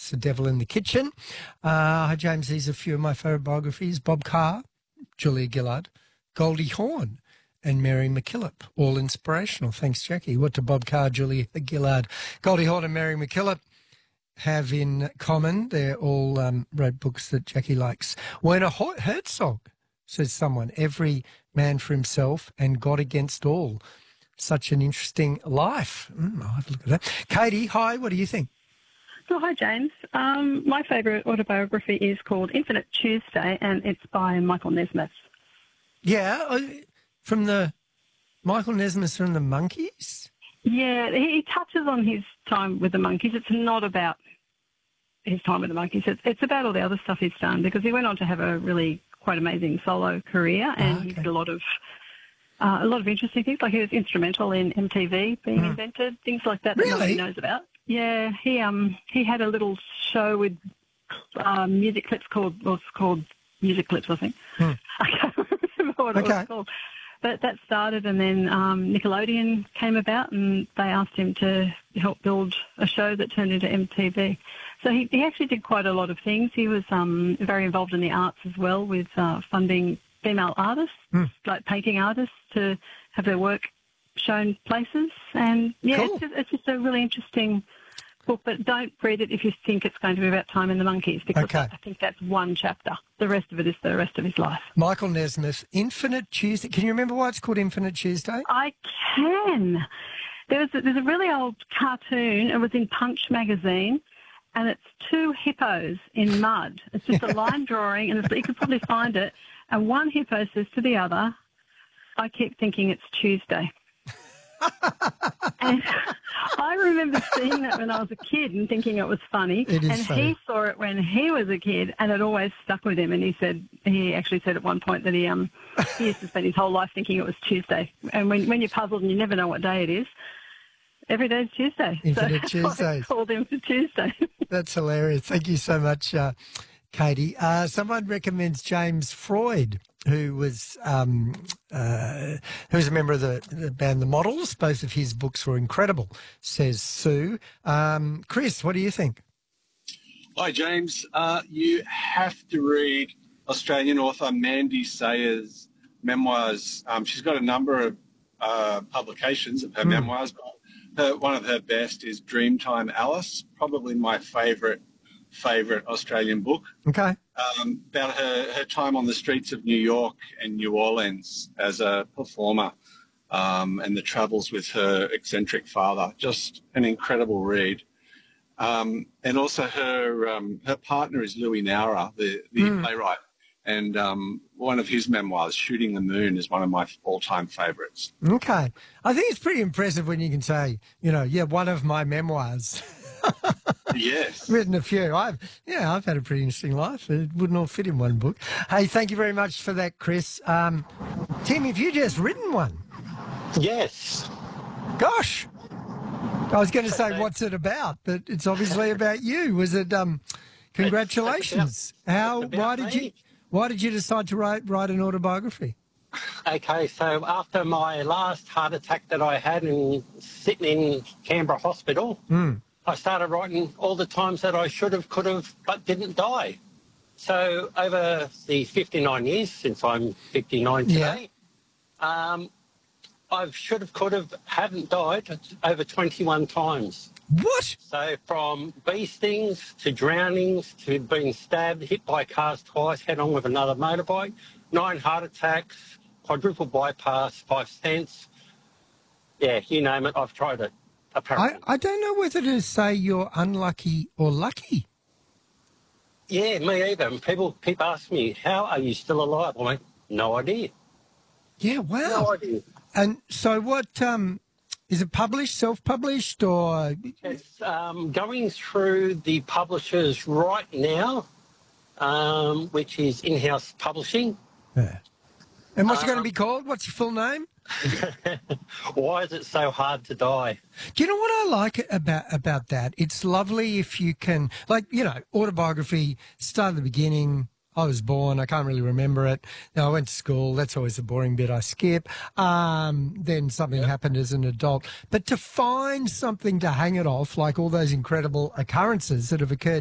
It's The Devil in the Kitchen. Hi, James. These are a few of my favourite biographies. Bob Carr, Julia Gillard, Goldie Hawn, and Mary MacKillop. All inspirational. Thanks, Jackie. What do Bob Carr, Julia Gillard, Goldie Hawn and Mary MacKillop have in common? They're all wrote books that Jackie likes. Werner Herzog, says someone, every man for himself and God against all. Such an interesting life. I'll have a look at that. Katie, hi, what do you think? Oh, hi, James. My favourite autobiography is called Infinite Tuesday, and it's by Michael Nesmith. Yeah, from the Michael Nesmith from the Monkees? Yeah, he touches on his time with the Monkees. It's not about his time with the Monkees. It's about all the other stuff he's done, because he went on to have a really quite amazing solo career, and he did a lot of interesting things. Like he was instrumental in MTV being invented, things like that that nobody knows about. Yeah, he had a little show with music clips called Music Clips, I think. I can't remember what it was called. But that started, and then Nickelodeon came about, and they asked him to help build a show that turned into MTV. So he actually did quite a lot of things. He was very involved in the arts as well, with funding female artists, like painting artists, to have their work shown places. And, yeah, it's just a really interesting book, but don't read it if you think it's going to be about time in the Monkees, because I think that's one chapter. The rest of it is the rest of his life. Michael Nesmith, Infinite Tuesday. Can you remember why it's called Infinite Tuesday? I can. There's a really old cartoon. It was in Punch magazine, and it's two hippos in mud. It's just a line drawing, and you could probably find it. And one hippo says to the other, "I keep thinking it's Tuesday." And I remember seeing that when I was a kid and thinking it was funny. It is funny. He saw it when he was a kid, and it always stuck with him. And he actually said at one point that he used to spend his whole life thinking it was Tuesday. And when you're puzzled and you never know what day it is, every day is Tuesday. Infinite so Tuesdays. I called him for Tuesday. That's hilarious. Thank you so much, Katie. Someone recommends James Freud, who was a member of the band The Models. Both of his books were incredible, says Sue. Chris, what do you think? Hi, James. You have to read Australian author Mandy Sayers' memoirs. She's got a number of publications of her memoirs, but one of her best is Dreamtime Alice, probably my favourite Australian book. Okay. About her time on the streets of New York and New Orleans as a performer, and the travels with her eccentric father. Just an incredible read. And also her partner is Louis Nowra, the playwright. And one of his memoirs, Shooting the Moon, is one of my all-time favourites. Okay. I think it's pretty impressive when you can say, one of my memoirs. Yes. Written a few. I've had a pretty interesting life. It wouldn't all fit in one book. Hey, thank you very much for that, Chris. Tim, have you just written one? Yes. Gosh. I was going to say, what's it about? But it's obviously about you. Was it, congratulations. Why did you decide to write an autobiography? Okay, so after my last heart attack that I had sitting in Canberra Hospital, I started writing all the times that I should have, could have, but didn't die. So over the 59 years, since I'm 59 today, I should have, could have, haven't died over 21 times. What? So from bee stings to drownings to being stabbed, hit by cars twice, head on with another motorbike, 9 heart attacks, quadruple bypass, 5 stents. Yeah, you name it, I've tried it. Apparently. I don't know whether to say you're unlucky or lucky. Yeah, me either. And people keep asking me, how are you still alive? I went, no idea. Yeah, wow. No idea. And so what, is it published, self-published, or? It's going through the publishers right now, which is In-House Publishing. Yeah. And what's it going to be called? What's your full name? Why is it so hard to die? Do you know what I like about that? It's lovely if you can, autobiography, start at the beginning. I was born. I can't really remember it. I went to school. That's always the boring bit I skip. Then something happened as an adult. But to find something to hang it off, like all those incredible occurrences that have occurred